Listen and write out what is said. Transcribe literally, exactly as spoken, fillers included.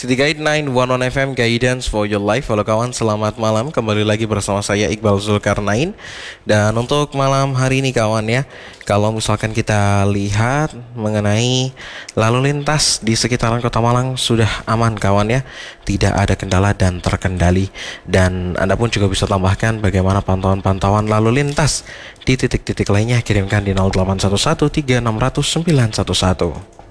City Guide sembilan satu satu F M, Guidance for Your Life. Halo kawan, selamat malam. Kembali lagi bersama saya Iqbal Zulkarnain. Dan untuk malam hari ini kawan ya, kalau misalkan kita lihat mengenai lalu lintas di sekitaran Kota Malang sudah aman kawan ya, tidak ada kendala dan terkendali. Dan Anda pun juga bisa tambahkan bagaimana pantauan-pantauan lalu lintas di titik-titik lainnya, kirimkan di nol delapan satu satu tiga enam nol nol sembilan satu satu.